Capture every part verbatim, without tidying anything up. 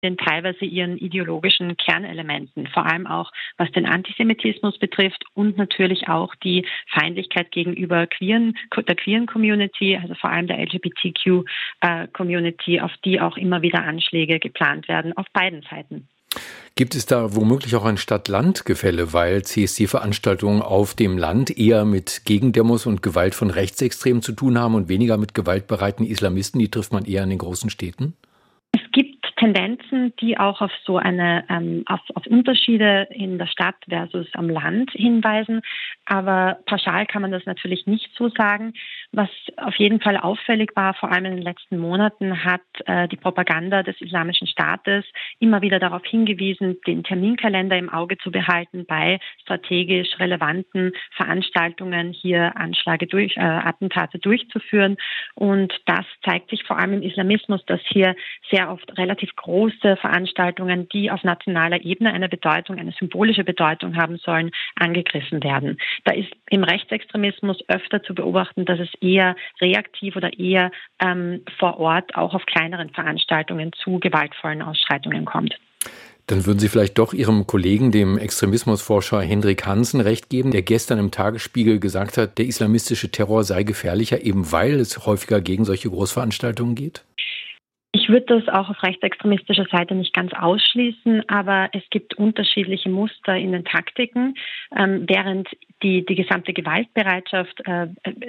in teilweise ihren ideologischen Kernelementen, vor allem auch was den Antisemitismus betrifft und natürlich auch die Feindlichkeit gegenüber queeren, der queeren Community, also vor allem der L G B T Q-Community, auf die auch immer wieder Anschläge geplant werden, auf beiden Seiten. Gibt es da womöglich auch ein Stadt-Land-Gefälle, weil C S D-Veranstaltungen auf dem Land eher mit Gegendemos und Gewalt von Rechtsextremen zu tun haben und weniger mit gewaltbereiten Islamisten? Die trifft man eher in den großen Städten? Es gibt Tendenzen, die auch auf so eine ähm, auf, auf Unterschiede in der Stadt versus am Land hinweisen. Aber pauschal kann man das natürlich nicht so sagen. Was auf jeden Fall auffällig war, vor allem in den letzten Monaten, hat äh, die Propaganda des Islamischen Staates immer wieder darauf hingewiesen, den Terminkalender im Auge zu behalten, bei strategisch relevanten Veranstaltungen hier Anschläge durch, äh, Attentate durchzuführen. Und das zeigt sich vor allem im Islamismus, dass hier sehr oft relativ große Veranstaltungen, die auf nationaler Ebene eine Bedeutung, eine symbolische Bedeutung haben sollen, angegriffen werden. Da ist im Rechtsextremismus öfter zu beobachten, dass es eher reaktiv oder eher ähm, vor Ort auch auf kleineren Veranstaltungen zu gewaltvollen Ausschreitungen kommt. Dann würden Sie vielleicht doch Ihrem Kollegen, dem Extremismusforscher Hendrik Hansen, recht geben, der gestern im Tagesspiegel gesagt hat, der islamistische Terror sei gefährlicher, eben weil es häufiger gegen solche Großveranstaltungen geht? Ich würde das auch auf rechtsextremistischer Seite nicht ganz ausschließen, aber es gibt unterschiedliche Muster in den Taktiken. Ähm, während die, die gesamte Gewaltbereitschaft äh,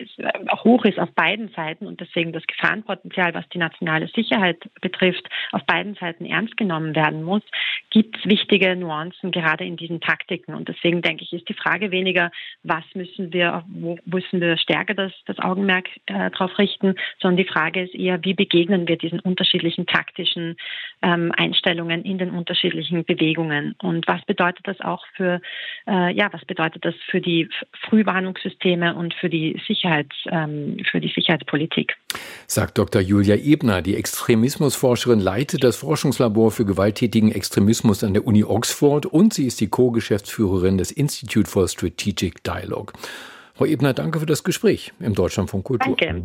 hoch ist auf beiden Seiten und deswegen das Gefahrenpotenzial, was die nationale Sicherheit betrifft, auf beiden Seiten ernst genommen werden muss, gibt es wichtige Nuancen gerade in diesen Taktiken. Und deswegen denke ich, ist die Frage weniger, was müssen wir, wo müssen wir stärker das, das Augenmerk äh, drauf richten, sondern die Frage ist eher, wie begegnen wir diesen unterschiedlichen taktischen ähm, Einstellungen in den unterschiedlichen Bewegungen. Und was bedeutet das auch für, äh, ja, was bedeutet das für die Frühwarnungssysteme und für die Sicherheits, ähm, für die Sicherheitspolitik? Sagt Doktor Julia Ebner. Die Extremismusforscherin leitet das Forschungslabor für gewalttätigen Extremismus an der Uni Oxford und sie ist die Co-Geschäftsführerin des Institute for Strategic Dialogue. Frau Ebner, danke für das Gespräch im Deutschlandfunk Kultur. Danke.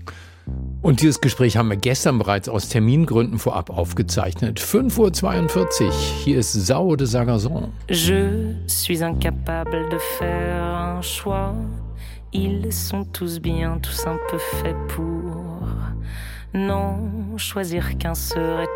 Und dieses Gespräch haben wir gestern bereits aus Termingründen vorab aufgezeichnet. fünf Uhr zweiundvierzig, hier ist Sao de Sagazon. Je suis incapable de faire un choix. Ils sont tous bien, tous un peu faits pour. Non, choisir qu'un serait